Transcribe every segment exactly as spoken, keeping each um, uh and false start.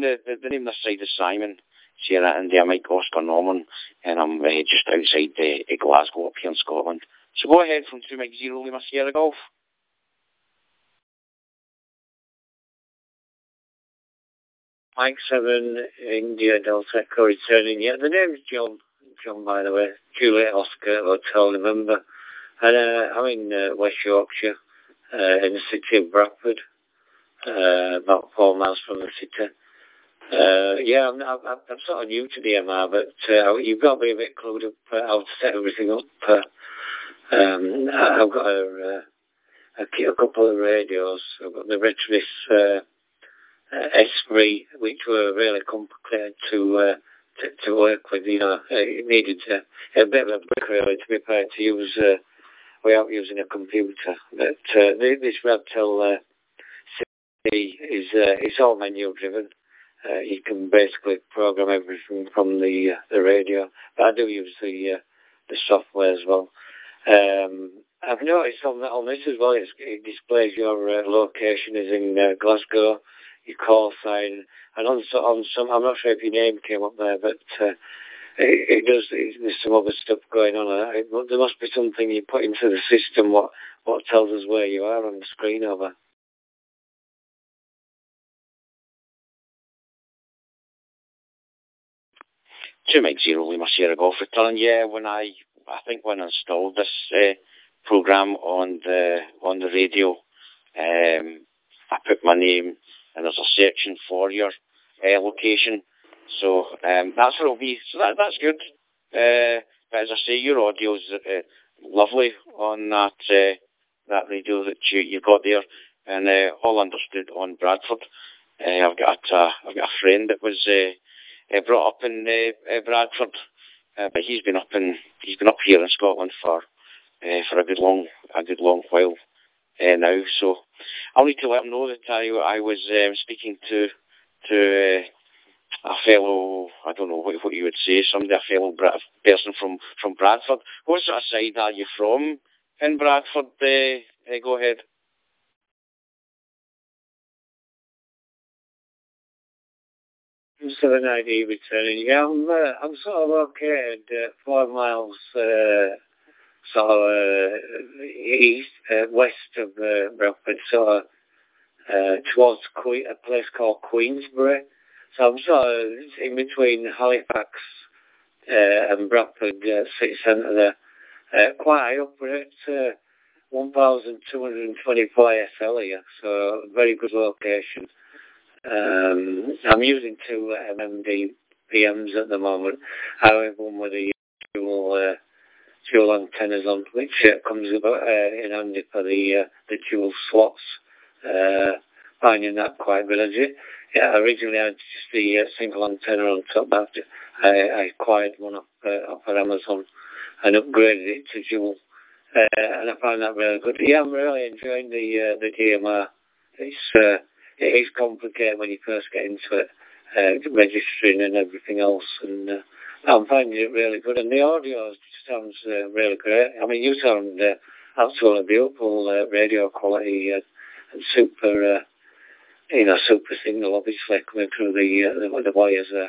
the, the, the name of the side is Simon Sierra India Mike Oscar Norman, and I'm uh, just outside uh, Glasgow up here in Scotland. So go ahead from two Mike Zero Lima Sierra Golf. Mike seven India Delta Echo returning. Yeah, the name's John. John, by the way. Juliet Oscar Hotel, remember. And uh, I'm in uh, West Yorkshire, uh, in the city of Bradford, uh, about four miles from the city. Uh, yeah, I'm, I'm, I'm sort of new to the M R, but uh, you've got to be a bit clued up uh, how to set everything up. Uh, um, I've got a, uh, a, a couple of radios. I've got the Retris uh, uh, S three, which were really complicated to, uh, to to work with. You know, it needed uh, a bit of a brick really to be prepared to use uh, without using a computer. But uh, this Radtel uh, is uh, it's all menu driven. Uh, you can basically program everything from the uh, the radio, but I do use the uh, the software as well. Um, I've noticed on, on this as well, it's, it displays your uh, location is in uh, Glasgow, your call sign, and on, on some, I'm not sure if your name came up there, but uh, it, it does, it, there's some other stuff going on. Uh, it, there must be something you put into the system what, what tells us where you are on the screen over. two Mike Zero Lima Sierra Golf return. Yeah, when I, I think when I installed this uh, program on the on the radio, um, I put my name and there's a section for your uh, location. So um, that's where it'll be. So that that's good. Uh, but as I say, your audio's uh, lovely on that uh, that radio that you you got there, and uh, all understood on Bradford. Uh, I've got a, I've got a friend that was. Uh, Uh, brought up in uh, uh, Bradford, uh, but he's been up in he's been up here in Scotland for uh, for a good long a good long while uh, now. So I'll need to let him know that I I was um, speaking to to uh, a fellow, I don't know what, what you would say, somebody, a fellow Bra person from from Bradford. What sort of side are you from in Bradford? Uh, uh, go ahead. seven I D returning. Yeah, I'm, uh, I'm sort of located uh, four miles uh, sort of uh, east, uh, west of uh, Bradford, sort of uh, towards Que a place called Queensbury. So I'm sort of in between Halifax uh, and Bradford uh, city centre there. Uh, quite high up, we're at uh, one thousand two hundred twenty-four S L here, so very good location. Um, I'm using two M M D P Ms at the moment. I have one with the dual, uh, dual antennas on, which uh, comes about, uh, in handy for the uh, the dual slots. Uh, finding that quite good. Yeah, originally I had just the uh, single antenna on top. After I, I acquired one off, uh, off of Amazon and upgraded it to dual, uh, and I found that really good. Yeah, I'm really enjoying the uh, the D M R. It's uh, It is complicated when you first get into it, uh, registering and everything else, and uh, I'm finding it really good. And the audio sounds uh, really great. I mean, you sound uh, absolutely beautiful, uh, radio quality uh, and super, uh, you know, super signal, obviously, coming through the uh, the, the wires there.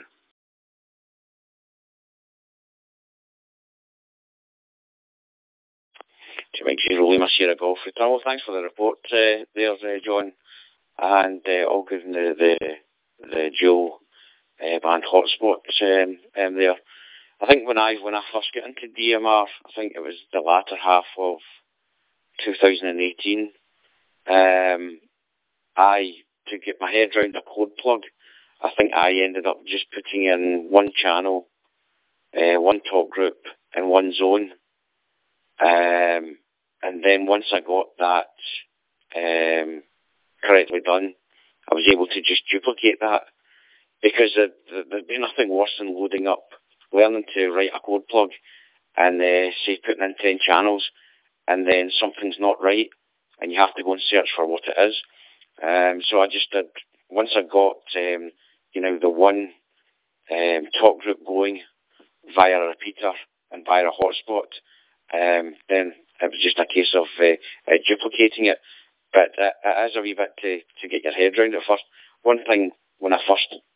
To make sure Lima Sierra Golf return. Well, thanks for the report uh, there, uh, John. And uh, all good in the the, the dual uh, band hotspot um, um, there. I think when I when I first got into D M R, I think it was the latter half of two thousand eighteen. Um, I to get my head around a code plug, I think I ended up just putting in one channel, uh, one talk group, and one zone. Um, and then once I got that um, correctly done, I was able to just duplicate that, because there, there'd be nothing worse than loading up, learning to write a code plug, and uh, say putting in ten channels, and then something's not right, and you have to go and search for what it is. Um, so I just did, once I got, um, you know, the one um, talk group going via a repeater and via a hotspot, um, then it was just a case of uh, uh, duplicating it. But uh, it is a wee bit to, to get your head around it first. One thing, when I first